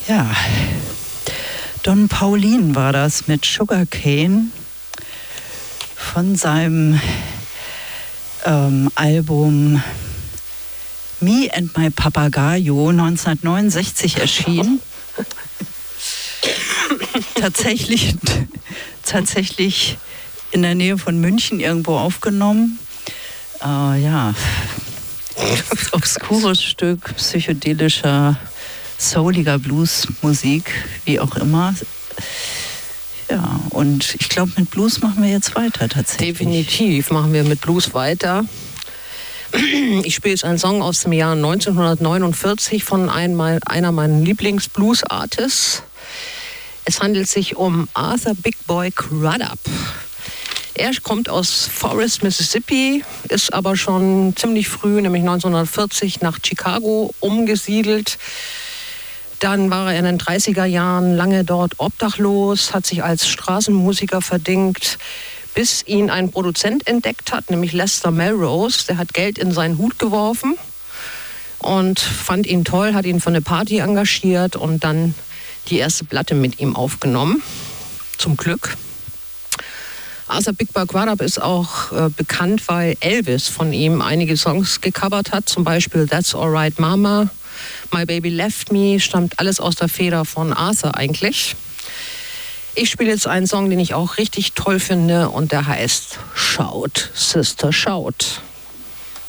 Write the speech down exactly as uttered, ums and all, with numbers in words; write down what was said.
Ja, Don Paulin war das mit Sugarcane von seinem ähm, Album Me and My Papagayo neunzehnhundertneunundsechzig erschienen. tatsächlich, tatsächlich in der Nähe von München irgendwo aufgenommen. Äh, ja, obskures Stück psychedelischer, souliger Bluesmusik, wie auch immer. Ja, und ich glaube, mit Blues machen wir jetzt weiter tatsächlich. Definitiv machen wir mit Blues weiter. Ich spiele jetzt einen Song aus dem Jahr neunzehnhundertneunundvierzig von einmal, einer meiner Lieblings-Blues-Artists. Es handelt sich um Arthur Big Boy Crudup. Er kommt aus Forest, Mississippi, ist aber schon ziemlich früh, nämlich neunzehnhundertvierzig, nach Chicago umgesiedelt. Dann war er in den dreißiger Jahren lange dort obdachlos, hat sich als Straßenmusiker verdingt, bis ihn ein Produzent entdeckt hat, nämlich Lester Melrose. Der hat Geld in seinen Hut geworfen und fand ihn toll, hat ihn für eine Party engagiert und dann die erste Platte mit ihm aufgenommen. Zum Glück. Arthur Big Boy Crudup ist auch äh, bekannt, weil Elvis von ihm einige Songs gecovert hat, zum Beispiel That's Alright Mama, My Baby Left Me, stammt alles aus der Feder von Arthur eigentlich. Ich spiele jetzt einen Song, den ich auch richtig toll finde und der heißt Shout, Sister Shout.